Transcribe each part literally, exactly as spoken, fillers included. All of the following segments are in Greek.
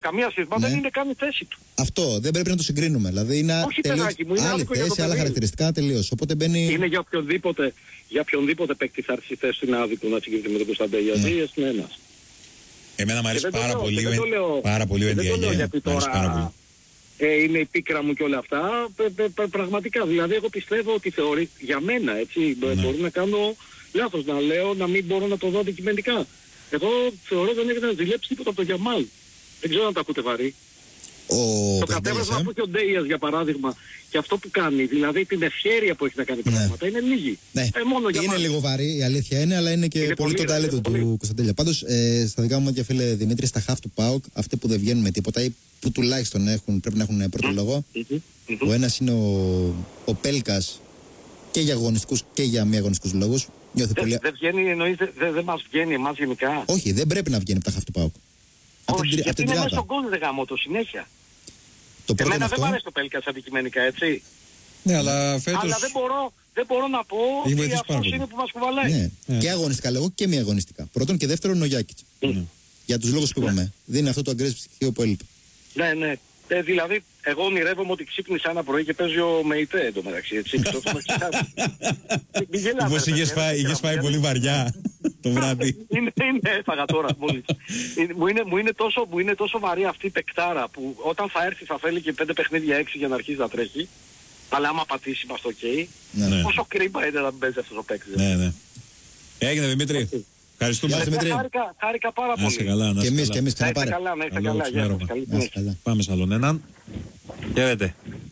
καμία σχέση. Μα Ναι. δεν είναι καν η θέση του. Αυτό δεν πρέπει να το συγκρίνουμε. Δηλαδή είναι Όχι, τελείως παιδάκι μου, είναι άλλη άδικο για το θέση, άλλα παιδί. χαρακτηριστικά τελείως. Οπότε μπαίνει. Είναι για οποιονδήποτε, για οποιονδήποτε παίκτη θα έρθει η θέση του είναι άδικο να συγκριθεί με τον Κωνσταντέλια. Ναι. Δηλαδή είναι ένας. Εμένα μου Και αρέσει δεν το πάρα λέω- πολύ, και δεν το λέω- πάρα πολύ ο και δεν το λέω Ενδιαγέ. γιατί Μ' αρέσει πάρα πολύ. τώρα ε, είναι η πίκρα μου και όλα αυτά. Πε- πε- πε- πραγματικά. Δηλαδή, εγώ πιστεύω ότι θεωρεί για μένα, έτσι, Ναι. μπορεί να κάνω λάθος να λέω, να μην μπορώ να το δω αντικειμενικά. Εγώ θεωρώ δεν έχει να ζηλέψει τίποτα από το Γιαμάλ. Δεν ξέρω αν τα ακούτε βαρύ. Ο Το Κωνσταντέλιας, κατέβασμα ε. που έχει ο Ντέιας για παράδειγμα και αυτό που κάνει, δηλαδή την ευχέρεια που έχει να κάνει Ναι. πράγματα, είναι λίγη. Ναι. Ε, μόνο για Είναι μας. λίγο βαρύ, η αλήθεια είναι, αλλά είναι και Είναι πολύ το πολύ, ταλέντο είναι του πολύ. Κωνσταντέλια. Πάντως, ε, στα δικά μου μάτια, φίλε Δημήτρη, στα χαφ του ΠΑΟΚ, αυτοί που δεν βγαίνουν με τίποτα ή που τουλάχιστον έχουν, πρέπει να έχουν πρώτο λόγο. Μμμ, μμμ. Ο ένας είναι ο, ο Πέλκας και για αγωνιστικούς και για μη αγωνιστικούς λόγους. Νιώθει Δεν πολύ. δεν βγαίνει, εννοείς, δεν δεν- δεν μας βγαίνει εμάς γενικά. Όχι, δεν πρέπει να βγαίνει από τα χαφ του ΠΑΟΚ. Από Όχι, την, απ' γιατί την είναι μέσα τριάδα. στον γκολ, δεν γάμω το συνέχεια. Το πρώτο είναι Εμένα δεν μου αυτό. αρέσει το Πέλκας αντικειμενικά, έτσι. Ναι, αλλά φέτος. Αλλά δεν μπορώ, δεν μπορώ να πω Έχει ότι βοηθήσει πάρα αυτός πολύ. είναι που μας κουβαλάει. Ναι. Ναι. Και αγωνιστικά λέγω και μη αγωνιστικά. Πρώτον και δεύτερον ο Γιάκητς. Ναι. Για τους λόγους που είπαμε. Δίνει αυτό το aggressive στοιχείο που έλειπε. Ναι, ναι. Ε, δηλαδή, εγώ ονειρεύομαι ότι ξύπνησα ένα πρωί και παίζει ο Μεϊτέ εντωμεταξύ, έτσι. Το έχουμε ξεχάσει. Μην γελάτε, Μήπως ρε, είχες παιδιά, φάει, δεν είχες ξέρω, φάει πολύ βαριά το βράδυ. είναι, είναι, έφαγα τώρα μόλις. Είναι- μου, είναι, μου, είναι τόσο, μου είναι τόσο βαρύ αυτή η παικτάρα που όταν θα έρθει θα θέλει και πέντε παιχνίδια έξι για να αρχίσει να τρέχει. Αλλά άμα πατήσει είμαστε οκ. Ναι. Πόσο κρίμα είναι να μην παίζει αυτός ο παίκτης. Ναι, ναι. Έγινε Δημήτρη. Ευχαριστούμε. Γεια σου, Δημήτρη. Χάρηκα, χάρηκα πάρα Να είσαι πολύ. καλά, να Και είσαι εμείς, καλά. και εμείς Να είστε ξαναπάρε. καλά, να είστε Καλό καλά. Γεια ξημέρωμα. σας. Καλή Να είσαι συνέχεια. καλά. Πάμε σε άλλον έναν. Χαίρετε.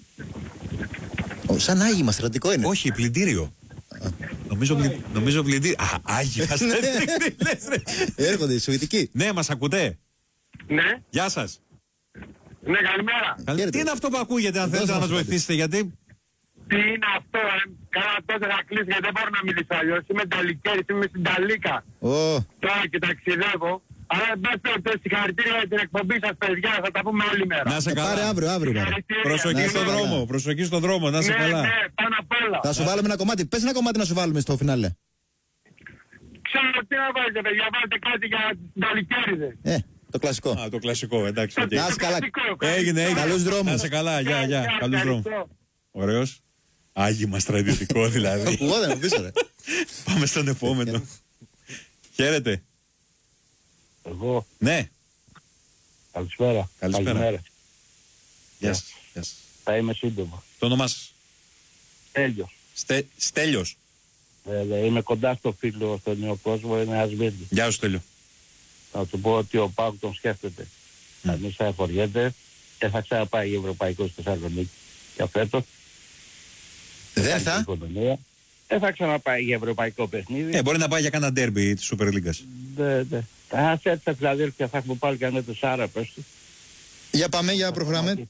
Ο, σαν Άγιοι μας, ερωτικό είναι. Όχι, πλυντήριο. Νομίζω, πλυ... νομίζω πλυντήριο. Α, Άγια. Τι λες, ρε. Έρχονται οι Σουηδικοί. Ναι, μας ακούτε. Ναι, Γεια σας. ναι, καλημέρα. Καλή- Χαίρετε. Τι είναι αυτό που ακούγεται, αν Δώσε θέλετε να μας μας το βοηθήσετε, γιατί. Τι είναι αυτό, ε? Κάνα τότε θα κλείσει γιατί δεν μπορώ να μιλήσω αλλιώς. Είμαι ταλικέρης, είμαι στην Ταλίκα. Ω, Τώρα και ταξιδεύω. Αλλά εν πάση περιπτώσει, συγχαρητήρια για την εκπομπή σας, παιδιά. Θα τα πούμε άλλη μέρα. Να σε ε, πάρε καλά. αύριο, αύριο. πάρε. Συγχαρητήρια. Προσοχή Να στον είσαι καλά. δρόμο. Προσοχή στον δρόμο, να είσαι Ναι, καλά. ναι, πάνω απ' όλα. Θα σου βάλουμε ένα κομμάτι. Πες ένα κομμάτι να σου βάλουμε στο φινάλε. Ξέρω τι να βάλετε, παιδιά. Βάλτε κάτι για την Ταλικέριδες. Ε, το κλασικό. Α, το κλασικό, εντάξει. οκ. Να είσαι καλά. Έγινε, έγινε. Καλούς δρόμους. Να είσαι καλά, γεια, Γεια, γεια. γεια, Καλούς δρόμους. ευχαριστώ. Ωραίος. Άγιμα στρατιωτικό δηλαδή. Ακουγόταν μου πίσω ρε. Πάμε στον επόμενο. Χαίρετε. Εγώ, Ναι. καλησπέρα. Καλησπέρα. Καλημέρα. Γεια σας. Γεια σας. Θα είμαι σύντομο. Το όνομά σας. Τέλειο. Στε... Στέλιος. Ε, είμαι κοντά στο φίλο, στον νέο κόσμο, είναι Ασβίλη. Γεια σου Στέλιο. Θα του πω ότι ο Πάουκ τον σκέφτεται. Αν μην σε αφοριέται, δεν θα ξαναπάει η Ευρωπαϊκό στη Θεσσαλονίκη. Για φέτος. Δεν θα. Οικονομία. Δεν θα ξαναπάει για ευρωπαϊκό παιχνίδι. Ε, μπορεί να πάει για κάνα ντέρμπι της Super League. Ναι, ναι. Αν σε έτσι Φιλαδέλφια θα έχουμε πάλι κανένα τους Άρα, πες του. Για πάμε, για προχωράμε.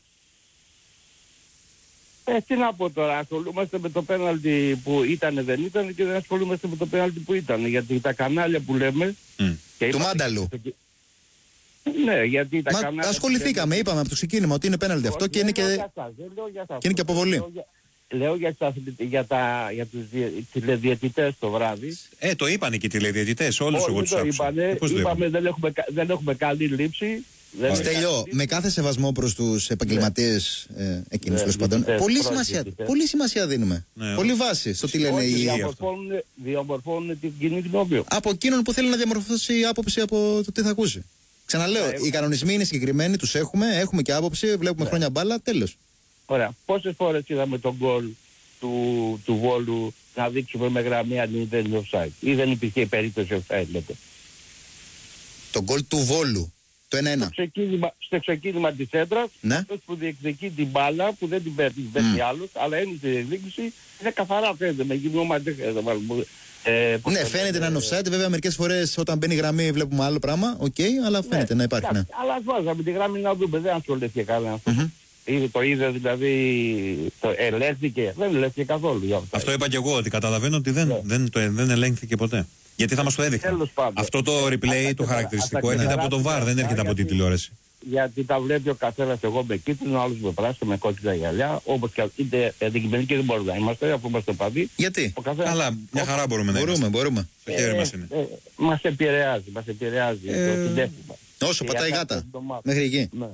Ε, τι να πω τώρα, ασχολούμαστε με το πέναλτι που ήταν δεν ήταν και δεν ασχολούμαστε με το πέναλτι που ήταν. Γιατί τα κανάλια που λέμε... Μμ. και Του είπατε- Μάνταλου. Ναι, γιατί τα Μα κανάλια... ασχοληθήκαμε, είπαμε από το ξεκίνημα ότι είναι πέναλτι αυτό και είναι και. Και είναι και αποβολή. Λέω για, λέω για, τα, για, τα, για τους διε, τηλεδιαιτητές το βράδυ. Ε, το είπανε και οι τηλεδιαιτητές, όλους Όχι, εγώ τους το άκουσα. είπανε, Ε, πώς το είπαμε είπανε. δεν έχουμε, κα- δεν έχουμε καλή λήψη. Δεν είναι Στέλιο, καλή με κάθε σεβασμό προς τους επαγγελματίες ε, εκείνους Ναι, τέλος πάντων, διαιτητές, πολύ πρώην σημασία, διαιτητές. πολύ σημασία δίνουμε. Ναι, Πολύ βάση στο τι λένε Όχι, οι. διαμορφώνουν, διαμορφώνουν την κοινή γνώμη. Από εκείνον που θέλει να διαμορφώσει άποψη από το τι θα ακούσει. Ξαναλέω, Ναι, οι κανονισμοί είναι συγκεκριμένοι, τους έχουμε, έχουμε και άποψη, βλέπουμε Ναι. χρόνια μπάλα, τέλος. Ωραία. Πόσες φορές είδαμε τον γκολ του, του Βόλου να δείξουμε με γραμμή αν δεν είναι offside. Ή δεν υπήρχε η περίπτωση offside, λέτε. Το γκολ του Βόλου, το ένα ένα. Στο ξεκίνημα, στο ξεκίνημα της έντρας, Ναι. αυτός που διεκδικεί την μπάλα, που δεν την παίρνει mm. άλλος, αλλά είναι στη διεκδίκηση, είναι καθαρά φαίνεται. Με γυμνώμα δεν χρειάζεται να βάλουμε. Ε, πώς Ναι, το φαίνεται λένε, να είναι offside. Βέβαια, μερικές φορές όταν μπαίνει η γραμμή βλέπουμε άλλο πράγμα. Οκ, αλλά φαίνεται να υπάρχει. Ναι. Αλλά ας βάζαμε τη γραμμή να δούμε, δεν ασχολήθηκε κανένας. Μμμ. Είδε, το είδε δηλαδή, το ελέγχθηκε, δεν ελέγχθηκε καθόλου. Για αυτά. Αυτό είπα και εγώ, ότι καταλαβαίνω ότι δεν, Ναι. δεν, το, δεν ελέγχθηκε ποτέ. Γιατί θα μας το έδειχνε. Τέλος πάντων. Αυτό το Ε, replay, ας τα το ξεπερα- χαρακτηριστικό, ας τα έρχεται από το βαρ, δεν έρχεται από την γιατί- τηλεόραση. Γιατί τα βλέπει ο καθένας, εγώ με κίτρινο, άλλος με πράσινο, με κόκκινα γυαλιά. Όπως και είτε αντικειμενικοί δεν μπορούμε να είμαστε, αφού είμαστε παδί. Γιατί? Ο καθένας- Αλλά μια χαρά μπορούμε να Μπορούμε, είμαστε. μπορούμε. Στο χέρι μας είναι. Ε, ε, μας επηρεάζει, μας επηρεάζει Ε, το συνέστημα. Όσο Και πατάει για γάτα. κάθε εβδομάδα. Μέχρι εκεί. Ναι.